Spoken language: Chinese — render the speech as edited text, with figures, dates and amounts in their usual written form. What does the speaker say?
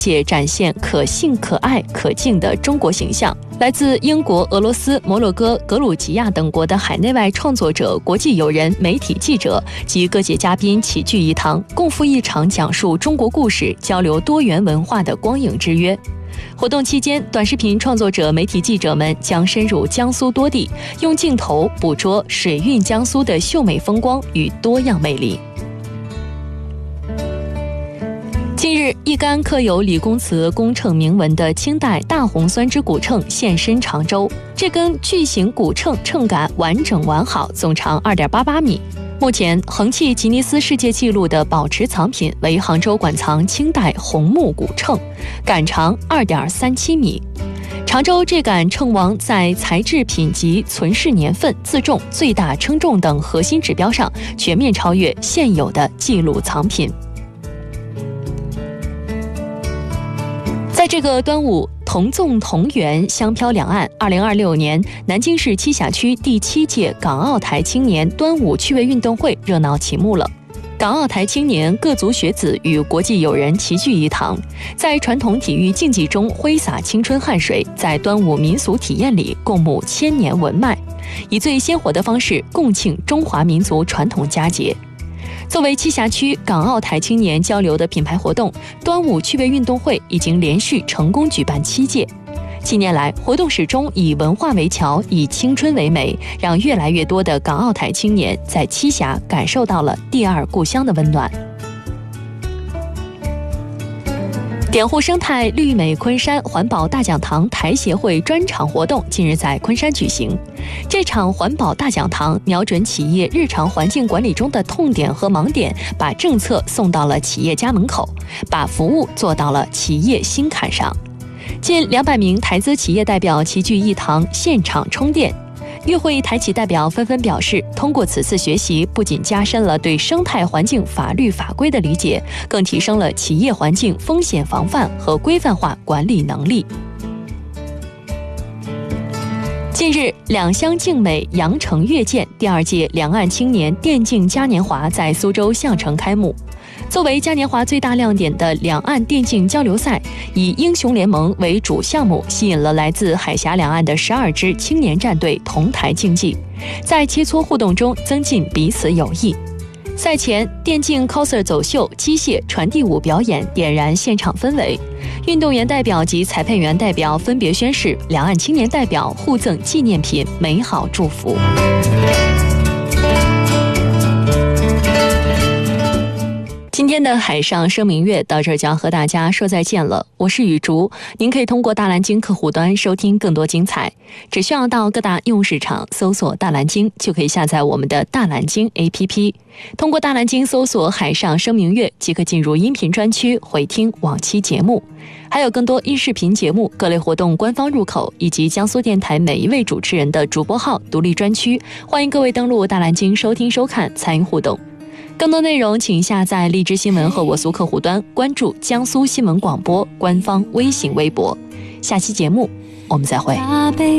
界展现可信、可爱、可敬的中国形象。来自英国、俄罗斯、摩洛哥、格鲁吉亚等国的海内外创作者、国际友人、媒体记者及各界嘉宾齐聚一堂，共赴一场讲述中国故事、交流多元文化的光影之约。活动期间，短视频创作者、媒体记者们将深入江苏多地，用镜头捕捉水韵江苏的秀美风光与多样魅力。近日，一杆刻有李公祠工程铭文的清代大红酸枝古秤现身常州。这根巨型古秤秤杆完整完好，总长2.88米。目前，横弃吉尼斯世界纪录的保持藏品为杭州馆藏清代红木古秤，杆长2.37米。常州这杆秤王在材质、品级、存世年份、自重、最大称重等核心指标上全面超越现有的纪录藏品。在这个端午同纵同源香飘两岸，2026年南京市栖霞区第7届港澳台青年端午趣味运动会热闹启幕了。港澳台青年各族学子与国际友人齐聚一堂，在传统体育竞技中挥洒青春汗水，在端午民俗体验里共沐千年文脉，以最鲜活的方式共庆中华民族传统佳节。作为栖霞区港澳台青年交流的品牌活动，端午趣味运动会已经连续成功举办7届。近年来，活动始终以文化为桥，以青春为媒，让越来越多的港澳台青年在栖霞感受到了第二故乡的温暖。点护生态绿美昆山环保大讲堂台协会专场活动近日在昆山举行。这场环保大讲堂瞄准企业日常环境管理中的痛点和盲点，把政策送到了企业家门口，把服务做到了企业心坎上。近200名台资企业代表齐聚一堂，现场充电。与会台企代表纷纷表示，通过此次学习，不仅加深了对生态环境法律法规的理解，更提升了企业环境风险防范和规范化管理能力。近日，两乡竞美，羊城跃荐第2届两岸青年电竞嘉年华在苏州象城开幕。作为嘉年华最大亮点的两岸电竞交流赛，以英雄联盟为主项目，吸引了来自海峡两岸的12支青年战队同台竞技，在切磋互动中增进彼此友谊。赛前，电竞 coser 走秀、机械传递舞表演点燃现场氛围，运动员代表及裁判员代表分别宣誓，两岸青年代表互赠纪念品，美好祝福。今天的海上声明月到这儿就要和大家说再见了，我是雨竹。您可以通过大蓝鲸客户端收听更多精彩，只需要到各大应用市场搜索大蓝鲸，就可以下载我们的大蓝鲸 APP。通过大蓝鲸搜索海上声明月，即可进入音频专区回听往期节目，还有更多音视频节目、各类活动官方入口，以及江苏电台每一位主持人的主播号独立专区，欢迎各位登录大蓝鲸收听收看，参与互动。更多内容请下载荔枝新闻和我苏客户端，关注江苏新闻广播官方微信微博。下期节目我们再会。